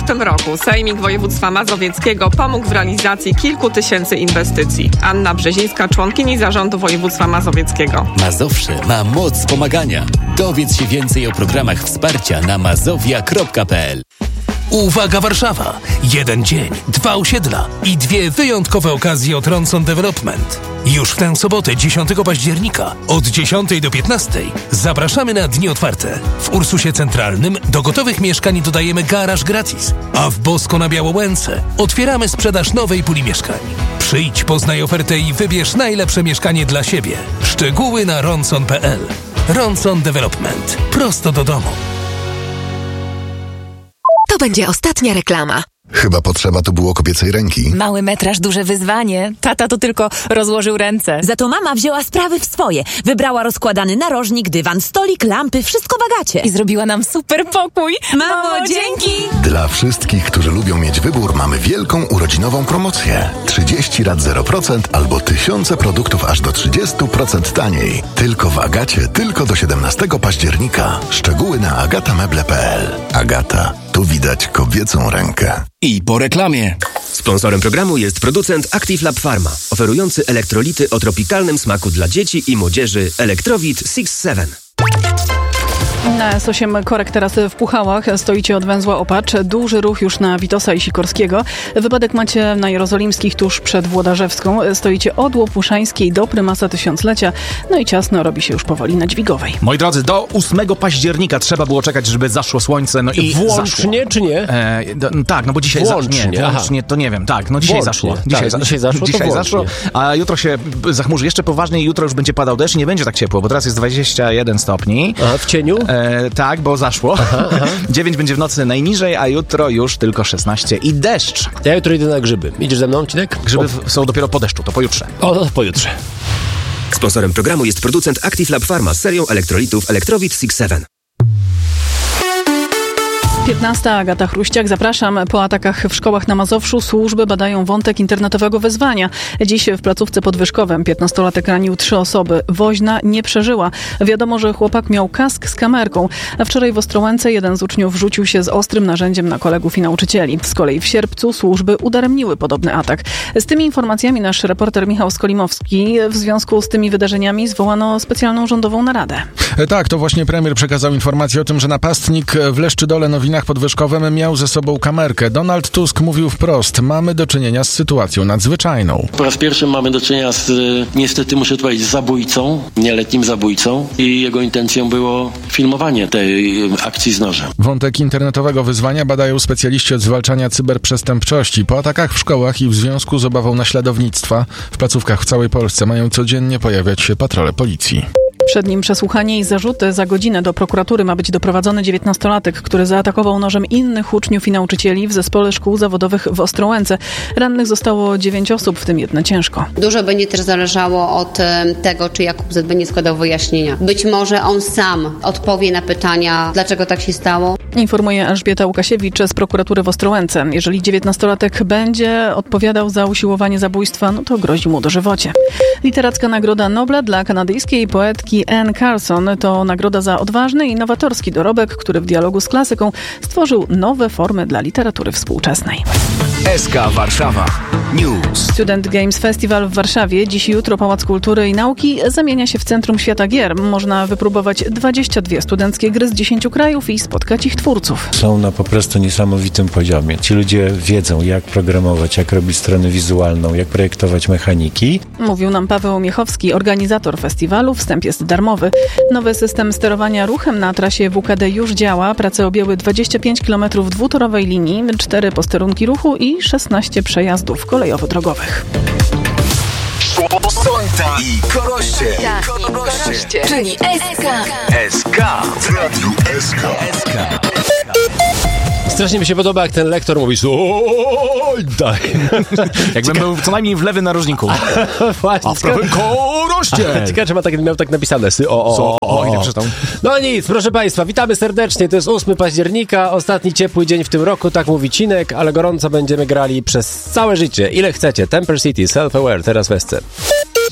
tym roku Sejmik Województwa Mazowieckiego pomógł w realizacji kilku tysięcy inwestycji. Anna Brzezińska, członkini Zarządu Województwa Mazowieckiego. Mazowsze ma moc pomagania. Dowiedz się więcej o programach wsparcia na mazowia.pl. Uwaga Warszawa! 1 dzień, 2 osiedla i 2 wyjątkowe okazje od Ronson Development. Już w tę sobotę, 10 października, od 10 do 15 zapraszamy na dni otwarte. W Ursusie Centralnym do gotowych mieszkań dodajemy garaż gratis, a w Bosko na Białołęce otwieramy sprzedaż nowej puli mieszkań. Przyjdź, poznaj ofertę i wybierz najlepsze mieszkanie dla siebie. Szczegóły na ronson.pl. Ronson Development. Prosto do domu. To będzie ostatnia reklama. Chyba potrzeba tu było kobiecej ręki. Mały metraż, duże wyzwanie. Tata to tylko rozłożył ręce. Za to mama wzięła sprawy w swoje. Wybrała rozkładany narożnik, dywan, stolik, lampy, wszystko w Agacie. I zrobiła nam super pokój. Mamo, dzięki! Dla wszystkich, którzy lubią mieć wybór, mamy wielką urodzinową promocję. 30 rat 0% albo tysiące produktów aż do 30% taniej. Tylko w Agacie, tylko do 17 października. Szczegóły na agatameble.pl. Agata, tu widać kobiecą rękę. I po reklamie. Sponsorem programu jest producent Active Lab Pharma, oferujący elektrolity o tropikalnym smaku dla dzieci i młodzieży Electrowit 6-7. Na S8 korek teraz w Puchałach. Stoicie od węzła Opacz. Duży ruch już na Witosa i Sikorskiego. Wypadek macie na Jerozolimskich tuż przed Włodarzewską. Stoicie od Łopuszańskiej do Prymasa Tysiąclecia. No i ciasno robi się już powoli na Dźwigowej. Moi drodzy, do 8 października trzeba było czekać, żeby zaszło słońce. No i włącznie, zaszło. Czy nie? Tak, no bo dzisiaj włącznie, to nie wiem. Tak, no dzisiaj zaszło. Dzisiaj zaszło, a jutro się zachmurzy jeszcze poważniej. Jutro już będzie padał deszcz. Nie będzie tak ciepło, bo teraz jest 21 stopni. A w cieniu? Tak, bo zaszło. 9 będzie w nocy najniżej, a jutro już tylko 16 i deszcz. Ja jutro idę na grzyby. Idziesz ze mną, Cinek? Grzyby są dopiero po deszczu, to pojutrze. O, to pojutrze. Sponsorem programu jest producent Active Lab Pharma z serią elektrolitów Electrowit 6-7. 15. Agata Chruściak. Zapraszam. Po atakach w szkołach na Mazowszu służby badają wątek internetowego wezwania. Dziś w placówce pod Wyszkowem 15-latek ranił 3 osoby. Woźna nie przeżyła. Wiadomo, że chłopak miał kask z kamerką. A wczoraj w Ostrołęce jeden z uczniów rzucił się z ostrym narzędziem na kolegów i nauczycieli. Z kolei w Sierpcu służby udaremniły podobny atak. Z tymi informacjami nasz reporter Michał Skolimowski. W związku z tymi wydarzeniami zwołano specjalną rządową naradę. Tak, to właśnie premier przekazał informację o tym, że napastnik w Leszczydole Nowinach pod Wyszkowem miał ze sobą kamerkę. Donald Tusk mówił wprost: mamy do czynienia z sytuacją nadzwyczajną. Po raz pierwszy mamy do czynienia z, niestety muszę to powiedzieć, zabójcą, nieletnim zabójcą i jego intencją było filmowanie tej akcji z nożem. Wątek internetowego wyzwania badają specjaliści od zwalczania cyberprzestępczości. Po atakach w szkołach i w związku z obawą naśladownictwa w placówkach w całej Polsce mają codziennie pojawiać się patrole policji. Przed nim przesłuchanie i zarzuty. Za godzinę do prokuratury ma być doprowadzony 19-latek, który zaatakował nożem innych uczniów i nauczycieli w zespole szkół zawodowych w Ostrołęce. Rannych zostało 9 osób, w tym 1 ciężko. Dużo będzie też zależało od tego, czy Jakub Z. będzie składał wyjaśnienia. Być może on sam odpowie na pytania, dlaczego tak się stało. Informuje Elżbieta Łukasiewicz z prokuratury w Ostrołęce. Jeżeli 19-latek będzie odpowiadał za usiłowanie zabójstwa, no to grozi mu dożywocie. Literacka Nagroda Nobla dla kanadyjskiej poetki Anne Carson to nagroda za odważny i nowatorski dorobek, który w dialogu z klasyką stworzył nowe formy dla literatury współczesnej. SK Warszawa News. Student Games Festival w Warszawie. Dziś i jutro Pałac Kultury i Nauki zamienia się w Centrum Świata Gier. Można wypróbować 22 studenckie gry z 10 krajów i spotkać ich twórców. Są na po prostu niesamowitym poziomie. Ci ludzie wiedzą, jak programować, jak robić stronę wizualną, jak projektować mechaniki. Mówił nam Paweł Miechowski, organizator festiwalu. Wstęp jest darmowy. Nowy system sterowania ruchem na trasie WKD już działa. Prace objęły 25 km dwutorowej linii, 4 posterunki ruchu i 16 przejazdów kolejowo-drogowych. Sonta i Koroście. Czyli SK. SK w radiu SK. Strasznie mi się podoba, jak ten lektor mówi: oj, daj. Jakbym był co najmniej w lewym narożniku. Właśnie. A w prawym Koroście. Ciekawe, czy miał tak napisane. I tak przeczytał. No nic, proszę Państwa, witamy serdecznie. To jest 8 października, ostatni ciepły dzień w tym roku, tak mówi Cinek, ale gorąco będziemy grali przez całe życie. Ile chcecie. Temper City, Self-Aware, teraz w SC.